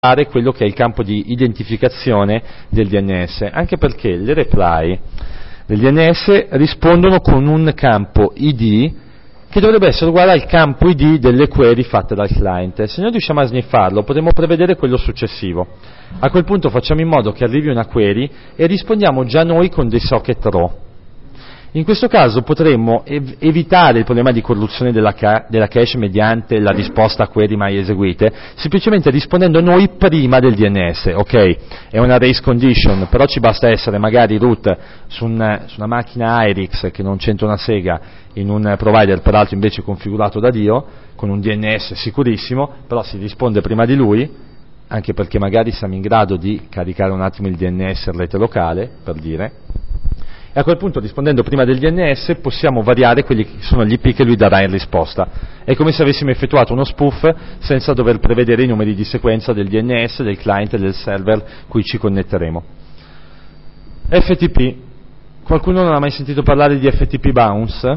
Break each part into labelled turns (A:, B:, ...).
A: quello che è il campo di identificazione del DNS, anche perché le reply del DNS rispondono con un campo ID che dovrebbe essere uguale al campo ID delle query fatte dal client. Se noi riusciamo a sniffarlo, potremo prevedere quello successivo. A quel punto facciamo in modo che arrivi una query e rispondiamo già noi con dei socket raw. In questo caso potremmo evitare il problema di corruzione della cache mediante la risposta a query mai eseguite, semplicemente rispondendo noi prima del DNS. Ok, è una race condition, però ci basta essere magari root su una macchina IRIX che non c'entra una sega, in un provider peraltro invece configurato da Dio, con un DNS sicurissimo, però si risponde prima di lui, anche perché magari siamo in grado di caricare un attimo il DNS in rete locale, per dire. E a quel punto, rispondendo prima del DNS, possiamo variare quelli che sono gli IP che lui darà in risposta. È come se avessimo effettuato uno spoof senza dover prevedere i numeri di sequenza del DNS, del client e del server cui ci connetteremo. FTP. Qualcuno non ha mai sentito parlare di FTP Bounce?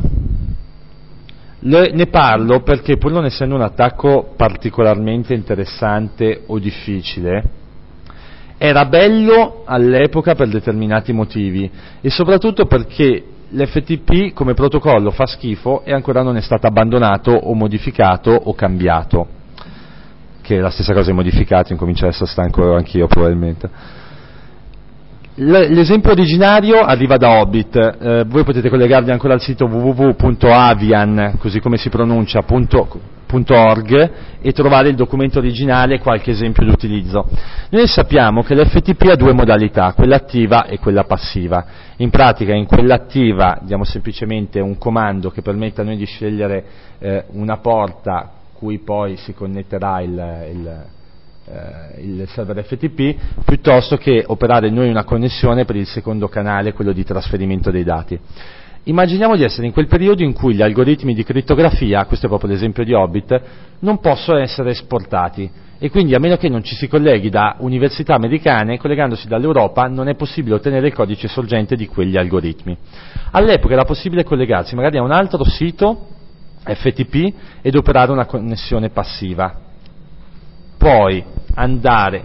A: Ne parlo perché, pur non essendo un attacco particolarmente interessante o difficile, era bello all'epoca per determinati motivi e soprattutto perché l'FTP come protocollo fa schifo e ancora non è stato abbandonato o modificato o cambiato, che è la stessa cosa di modificato, incomincio a essere stanco anch'io probabilmente. L'esempio originario arriva da Hobbit, voi potete collegarvi ancora al sito www.avian, così come si pronuncia, .org, e trovare il documento originale e qualche esempio di utilizzo. Noi sappiamo che l'FTP ha due modalità, quella attiva e quella passiva. In pratica, in quella attiva diamo semplicemente un comando che permette a noi di scegliere una porta cui poi si connetterà il server FTP, piuttosto che operare noi una connessione per il secondo canale, quello di trasferimento dei dati. Immaginiamo di essere in quel periodo in cui gli algoritmi di crittografia, questo è proprio l'esempio di Hobbit, non possono essere esportati e quindi, a meno che non ci si colleghi da università americane, collegandosi dall'Europa non è possibile ottenere il codice sorgente di quegli algoritmi. All'epoca era possibile collegarsi magari a un altro sito FTP ed operare una connessione passiva. Poi andare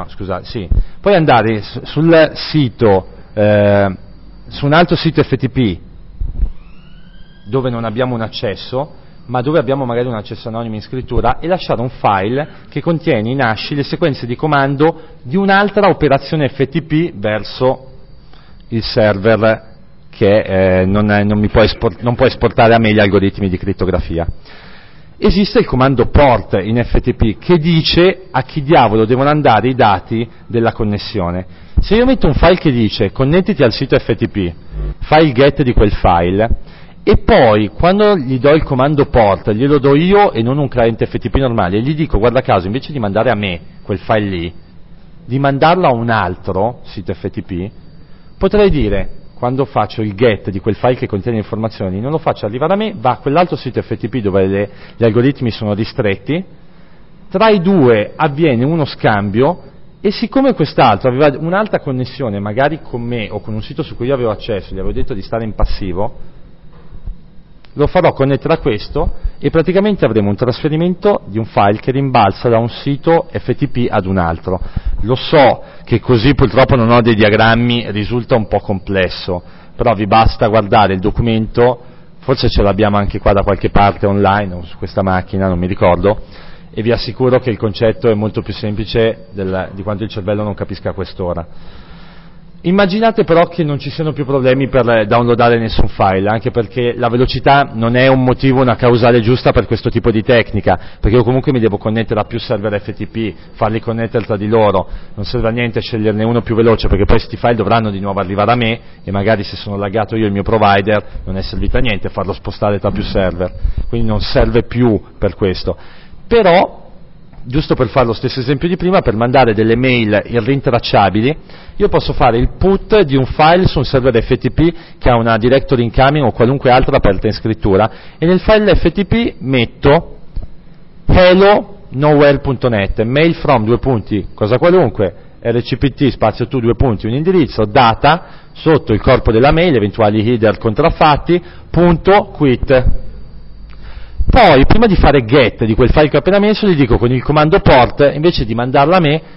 A: sul sito, su un altro sito FTP dove non abbiamo un accesso, ma dove abbiamo magari un accesso anonimo in scrittura, e lasciare un file che contiene in hash le sequenze di comando di un'altra operazione FTP verso il server che non può esportare a me gli algoritmi di crittografia. Esiste il comando port in FTP che dice a chi diavolo devono andare i dati della connessione. Se io metto un file che dice connettiti al sito FTP, fai il get di quel file, e poi quando gli do il comando port glielo do io e non un cliente FTP normale, e gli dico guarda caso invece di mandare a me quel file lì, di mandarlo a un altro sito FTP, potrei dire, quando faccio il get di quel file che contiene informazioni, non lo faccio arrivare a me, va a quell'altro sito FTP dove gli algoritmi sono ristretti, tra i due avviene uno scambio, e siccome quest'altro aveva un'altra connessione, magari con me o con un sito su cui io avevo accesso, gli avevo detto di stare in passivo, lo farò connettere a questo e praticamente avremo un trasferimento di un file che rimbalza da un sito FTP ad un altro. Lo so che così purtroppo non ho dei diagrammi, risulta un po' complesso, però vi basta guardare il documento, forse ce l'abbiamo anche qua da qualche parte online o su questa macchina, non mi ricordo, e vi assicuro che il concetto è molto più semplice di quanto il cervello non capisca a quest'ora. Immaginate però che non ci siano più problemi per downloadare nessun file, anche perché la velocità non è un motivo, una causale giusta per questo tipo di tecnica, perché io comunque mi devo connettere a più server FTP, farli connettere tra di loro, non serve a niente sceglierne uno più veloce, perché poi questi file dovranno di nuovo arrivare a me e magari se sono laggato io e il mio provider non è servito a niente farlo spostare tra più server, quindi non serve più per questo. Però, giusto per fare lo stesso esempio di prima, per mandare delle mail irrintracciabili, io posso fare il put di un file su un server FTP che ha una directory incoming o qualunque altra aperta in scrittura, e nel file FTP metto hello nowhere.net, mail from cosa qualunque, rcpt spazio tu un indirizzo, data, sotto il corpo della mail, eventuali header contraffatti, punto quit. Poi, prima di fare get di quel file che ho appena messo, gli dico con il comando port, invece di mandarla a me,